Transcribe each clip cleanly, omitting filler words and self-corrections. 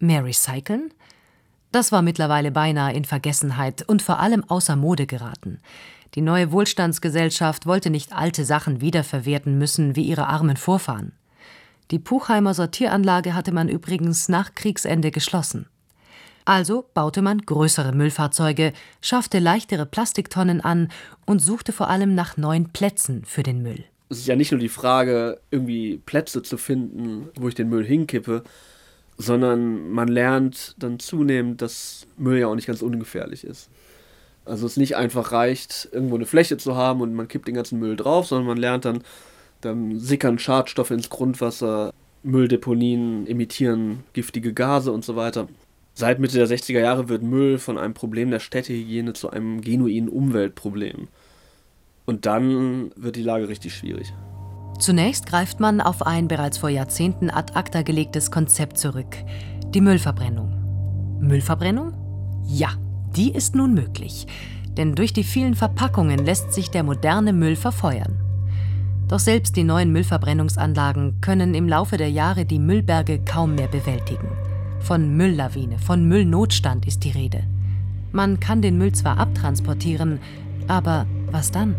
Mehr recyceln? Das war mittlerweile beinahe in Vergessenheit und vor allem außer Mode geraten. Die neue Wohlstandsgesellschaft wollte nicht alte Sachen wiederverwerten müssen wie ihre armen Vorfahren. Die Puchheimer Sortieranlage hatte man übrigens nach Kriegsende geschlossen. Also baute man größere Müllfahrzeuge, schaffte leichtere Plastiktonnen an und suchte vor allem nach neuen Plätzen für den Müll. Es ist ja nicht nur die Frage, irgendwie Plätze zu finden, wo ich den Müll hinkippe, sondern man lernt dann zunehmend, dass Müll ja auch nicht ganz ungefährlich ist. Also es nicht einfach reicht, irgendwo eine Fläche zu haben und man kippt den ganzen Müll drauf, sondern man lernt dann sickern Schadstoffe ins Grundwasser, Mülldeponien emittieren giftige Gase und so weiter. Seit Mitte der 60er Jahre wird Müll von einem Problem der Städtehygiene zu einem genuinen Umweltproblem. Und dann wird die Lage richtig schwierig. Zunächst greift man auf ein bereits vor Jahrzehnten ad acta gelegtes Konzept zurück: die Müllverbrennung. Müllverbrennung? Ja, die ist nun möglich. Denn durch die vielen Verpackungen lässt sich der moderne Müll verfeuern. Doch selbst die neuen Müllverbrennungsanlagen können im Laufe der Jahre die Müllberge kaum mehr bewältigen. Von Mülllawine, von Müllnotstand ist die Rede. Man kann den Müll zwar abtransportieren, aber was dann?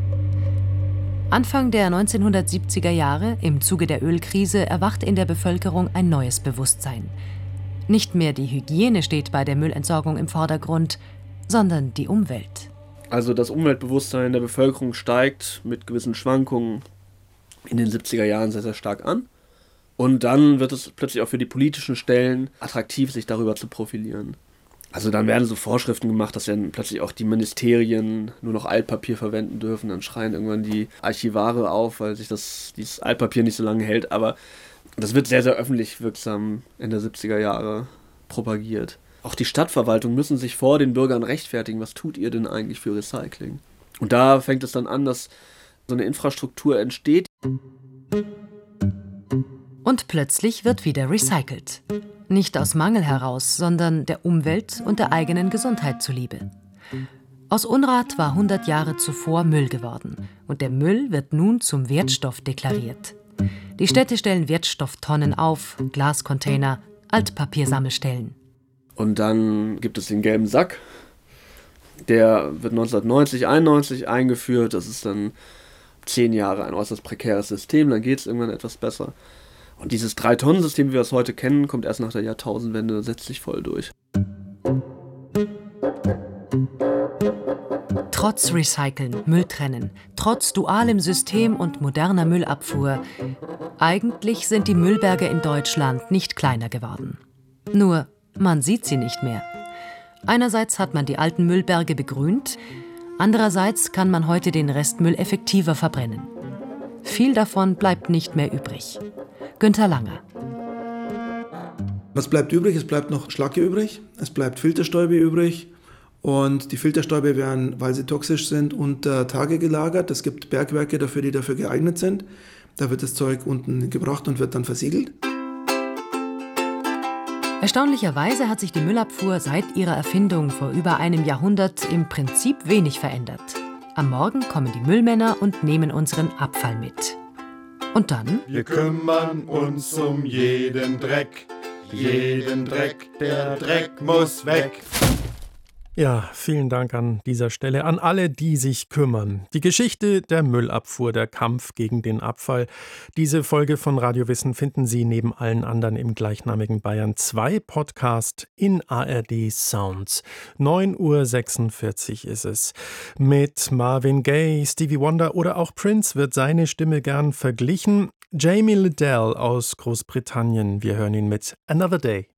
Anfang der 1970er Jahre, im Zuge der Ölkrise, erwacht in der Bevölkerung ein neues Bewusstsein. Nicht mehr die Hygiene steht bei der Müllentsorgung im Vordergrund, sondern die Umwelt. Also das Umweltbewusstsein der Bevölkerung steigt mit gewissen Schwankungen in den 70er Jahren sehr, sehr stark an. Und dann wird es plötzlich auch für die politischen Stellen attraktiv, sich darüber zu profilieren. Also dann werden so Vorschriften gemacht, dass dann plötzlich auch die Ministerien nur noch Altpapier verwenden dürfen. Dann schreien irgendwann die Archivare auf, weil sich dieses Altpapier nicht so lange hält. Aber das wird sehr, sehr öffentlich wirksam Ende der 70er Jahre propagiert. Auch die Stadtverwaltung müssen sich vor den Bürgern rechtfertigen. Was tut ihr denn eigentlich für Recycling? Und da fängt es dann an, dass so eine Infrastruktur entsteht. Und plötzlich wird wieder recycelt. Nicht aus Mangel heraus, sondern der Umwelt und der eigenen Gesundheit zuliebe. Aus Unrat war 100 Jahre zuvor Müll geworden. Und der Müll wird nun zum Wertstoff deklariert. Die Städte stellen Wertstofftonnen auf, Glascontainer, Altpapiersammelstellen. Und dann gibt es den gelben Sack. Der wird 1990, 91 eingeführt. Das ist dann 10 Jahre ein äußerst prekäres System. Dann geht es irgendwann etwas besser. Und dieses 3-Tonnen-System, wie wir es heute kennen, kommt erst nach der Jahrtausendwende, setzt sich voll durch. Trotz Recyceln, Mülltrennen, trotz dualem System und moderner Müllabfuhr, eigentlich sind die Müllberge in Deutschland nicht kleiner geworden. Nur, man sieht sie nicht mehr. Einerseits hat man die alten Müllberge begrünt, andererseits kann man heute den Restmüll effektiver verbrennen. Viel davon bleibt nicht mehr übrig. Günther Langer. Was bleibt übrig? Es bleibt noch Schlacke übrig, es bleibt Filterstäube übrig und die Filterstäube werden, weil sie toxisch sind, unter Tage gelagert. Es gibt Bergwerke dafür, die dafür geeignet sind. Da wird das Zeug unten gebracht und wird dann versiegelt. Erstaunlicherweise hat sich die Müllabfuhr seit ihrer Erfindung vor über einem Jahrhundert im Prinzip wenig verändert. Am Morgen kommen die Müllmänner und nehmen unseren Abfall mit. Und dann? Wir kümmern uns um jeden Dreck, der Dreck muss weg. Ja, vielen Dank an dieser Stelle an alle, die sich kümmern. Die Geschichte der Müllabfuhr, der Kampf gegen den Abfall. Diese Folge von Radio Wissen finden Sie neben allen anderen im gleichnamigen Bayern 2 Podcast in ARD Sounds. 9:46 Uhr ist es. Mit Marvin Gaye, Stevie Wonder oder auch Prince wird seine Stimme gern verglichen. Jamie Liddell aus Großbritannien. Wir hören ihn mit Another Day.